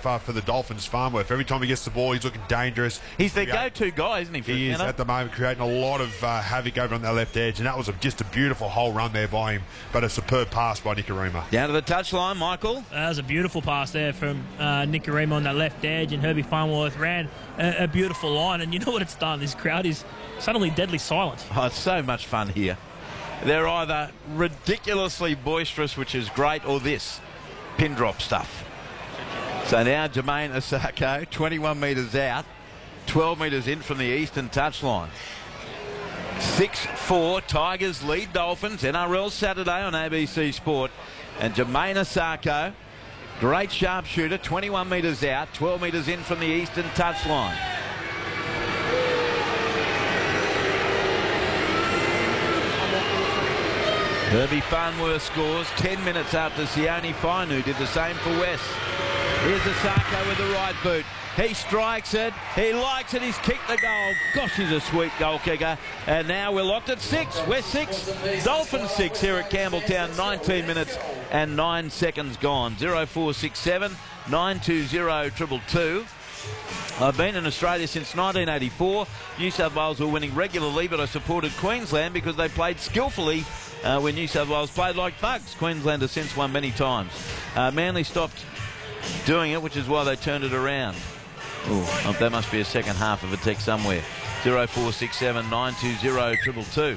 for the Dolphins, Farnworth. Every time he gets the ball, he's looking dangerous. He's their go-to guy, isn't he? He is at the moment, creating a lot of havoc over on that left edge, and that was just a beautiful whole run there by him, but a superb pass by Nikorima. Down to the touchline, Michael. That was a beautiful pass there from Nikorima on that left edge, and Herbie Farnworth ran a beautiful line. And you know what it's done? This crowd is suddenly deadly silent. Oh, it's so much fun here. They're either ridiculously boisterous, which is great, or this pin drop stuff. So now Jermaine Asako, 21 metres out, 12 metres in from the eastern touchline. 6-4, Tigers lead Dolphins. NRL Saturday on ABC Sport. And Jermaine Asako, great sharpshooter, 21 metres out, 12 metres in from the eastern touchline. Herbie Farnworth scores 10 minutes after Sione Fainu did the same for West. Here's Asako with the right boot. He strikes it. He likes it. He's kicked the goal. Gosh, he's a sweet goal kicker. And now we're locked at 6. West 6, Dolphins 6 here at Campbelltown. 19 minutes and 9 seconds gone. 0467 920 222. I've been in Australia since 1984. New South Wales were winning regularly, but I supported Queensland because they played skillfully when New South Wales played like thugs. Queensland has since won many times. Manly stopped doing it, which is why they turned it around. Oh, there must be a second half of a text somewhere. 0467 920 222.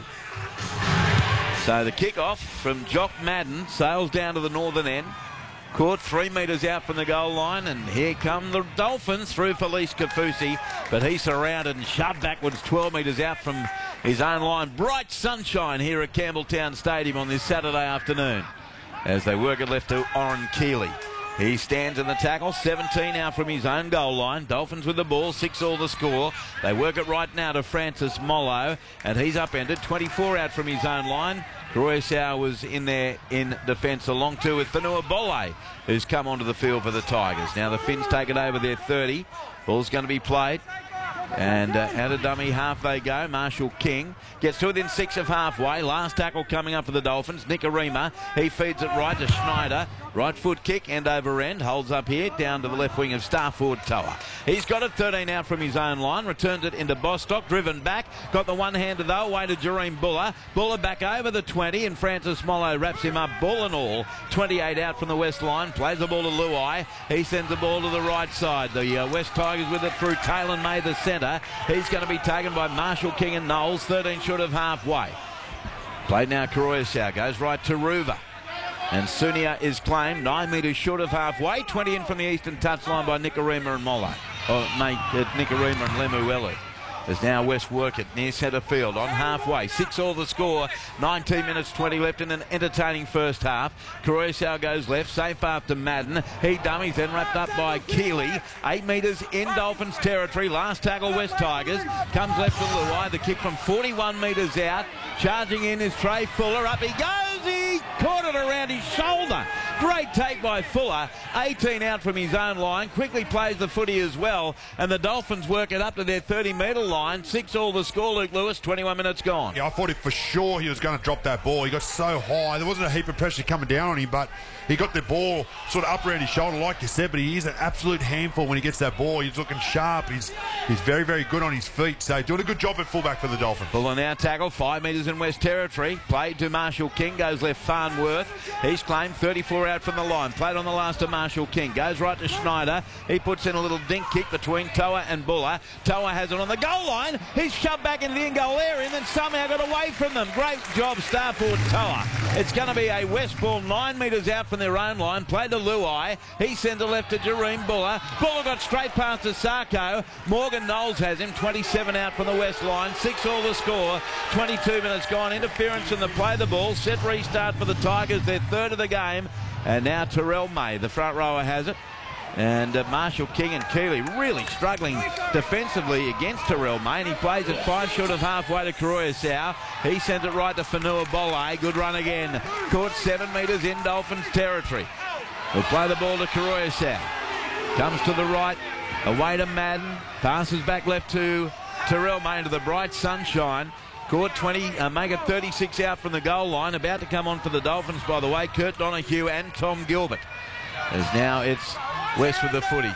So the kick-off from Jock Madden sails down to the northern end. Caught 3 metres out from the goal line, and here come the Dolphins through Felice Kafusi, but he's surrounded and shoved backwards 12 metres out from his own line. Bright sunshine here at Campbelltown Stadium on this Saturday afternoon as they work it left to Oren Keeley. He stands in the tackle, 17 out from his own goal line. Dolphins with the ball, 6-all the score. They work it right now to Francis Mollo, and he's upended, 24 out from his own line. Royasau was in there in defence along too with Fanua Bole, who's come onto the field for the Tigers. Now the Finns take it over their 30. Ball's going to be played. And out of dummy half they go. Marshall King gets to within 6 of halfway. Last tackle coming up for the Dolphins. Nikorima, he feeds it right to Schneider. Right foot kick, end over end. Holds up here, down to the left wing of Starford Toa. He's got it 13 out from his own line. Returns it into Bostock, driven back. Got the one-hander though, away to Jareem Buller. Buller back over the 20, and Francis Mollo wraps him up, ball and all. 28 out from the West line. Plays the ball to Luai. He sends the ball to the right side. The West Tigers with it through Taylor May, the centre. He's going to be taken by Marshall King and Knowles, 13 short of halfway. Played now, Karoyasau goes right to Ruva. And Sunia is claimed 9 metres short of halfway. 20 in from the eastern touchline by Nikorima and Mollo. Nikorima and Lemuelu. As now West work it near centre field on halfway. 6-all the score. 19 minutes 20 left in an entertaining first half. Karoyasau goes left, safe after Madden. He dummies, then wrapped up by Keeley. 8 metres in Dolphins territory. Last tackle West Tigers. Comes left to Luai. The kick from 41 metres out. Charging in is Trey Fuller. Up he goes. He caught it around his shoulder. Great take by Fuller. 18 out from his own line. Quickly plays the footy as well. And the Dolphins work it up to their 30-metre line. 6-all the score, Luke Lewis. 21 minutes gone. Yeah, I thought for sure he was going to drop that ball. He got so high. There wasn't a heap of pressure coming down on him, but he got the ball sort of up around his shoulder, like you said, but he is an absolute handful when he gets that ball. He's looking sharp. He's very, very good on his feet. So doing a good job at fullback for the Dolphins. Fuller now tackle, 5 metres in West Territory. Played to Marshall King, goes left Farnworth. He's claimed 34 out from the line. Played on the last to Marshall King. Goes right to Schneider. He puts in a little dink kick between Toa and Buller. Toa has it on the goal line. He's shoved back into the in-goal area and then somehow got away from them. Great job, Starford Toa. It's going to be a West ball 9 metres out from their own line. Played to Luai. He sends it left to Jareem Buller. Buller got straight past to Sarko. Morgan Knowles has him. 27 out from the West line. 6-all the score. 22 minutes gone. Interference in the play the ball. Set restart for the Tigers. Their third of the game. And now Terrell May, the front rower, has it. And Marshall King and Keeley really struggling defensively against Terrell May. And he plays it 5 short of halfway to Karoyasau. He sends it right to Fanua Bole. Good run again. Caught 7 metres in Dolphins territory. We'll play the ball to Karoyasau. Comes to the right. Away to Madden. Passes back left to Terrell May into the bright sunshine. Caught 20, make it 36 out from the goal line. About to come on for the Dolphins, by the way, Kurt Donahue and Tom Gilbert. As now it's West with the footy.